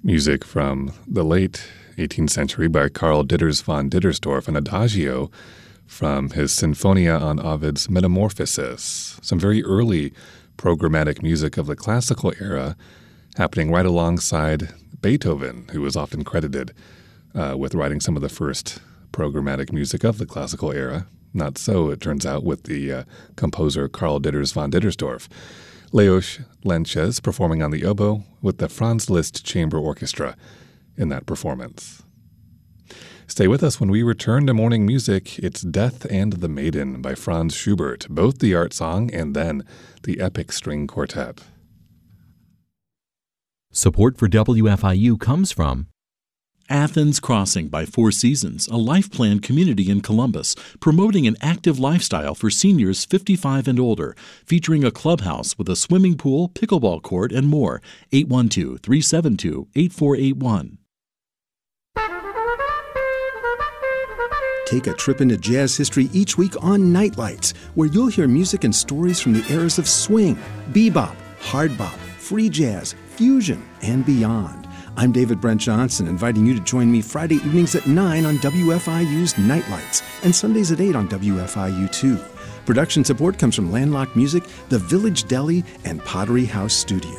Music from the late 18th century by Karl Ditters von Dittersdorf, an adagio from his Sinfonia on Ovid's Metamorphosis. Some very early programmatic music of the classical era happening right alongside Beethoven, who was often credited with writing some of the first programmatic music of the classical era. Not so, it turns out, with the composer Karl Ditters von Dittersdorf. Leos Lenches performing on the oboe with the Franz Liszt Chamber Orchestra in that performance. Stay with us when we return to morning music. It's Death and the Maiden by Franz Schubert, both the art song and then the epic string quartet. Support for WFIU comes from Athens Crossing by Four Seasons, a life plan community in Columbus, promoting an active lifestyle for seniors 55 and older, featuring a clubhouse with a swimming pool, pickleball court, and more. 812-372-8481. Take a trip into jazz history each week on Nightlights, where you'll hear music and stories from the eras of swing, bebop, hard bop, free jazz, fusion, and beyond. I'm David Brent Johnson, inviting you to join me Friday evenings at 9 on WFIU's Nightlights and Sundays at 8 on WFIU2. Production support comes from Landlocked Music, The Village Deli, and Pottery House Studio.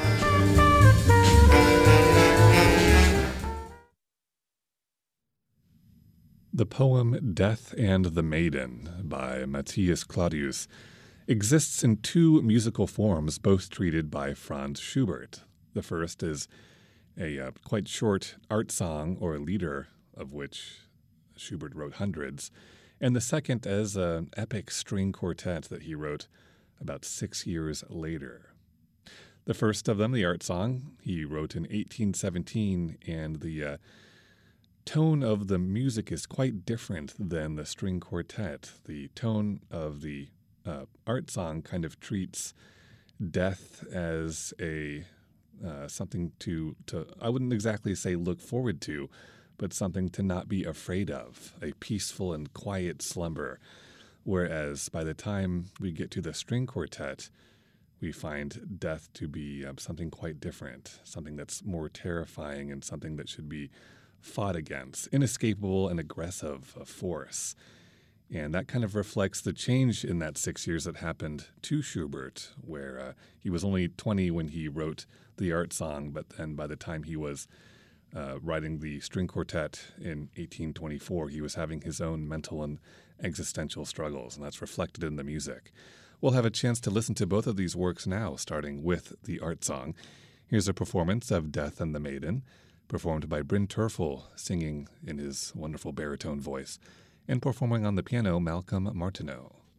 The poem Death and the Maiden by Matthias Claudius exists in two musical forms, both treated by Franz Schubert. The first is a quite short art song or lieder, of which Schubert wrote hundreds, and the second as an epic string quartet that he wrote about 6 years later. The first of them, the art song, he wrote in 1817, and the tone of the music is quite different than the string quartet. The tone of the art song kind of treats death as a something to I wouldn't exactly say look forward to, but something to not be afraid of, a peaceful and quiet slumber. Whereas by the time we get to the string quartet, we find death to be something quite different, something that's more terrifying and something that should be fought against, inescapable and aggressive force. And that kind of reflects the change in that 6 years that happened to Schubert, where he was only 20 when he wrote the art song, but then by the time he was writing the string quartet in 1824, he was having his own mental and existential struggles, and that's reflected in the music. We'll have a chance to listen to both of these works now, starting with the art song. Here's a performance of Death and the Maiden, performed by Bryn Terfel, singing in his wonderful baritone voice, and performing on the piano, Malcolm Martineau.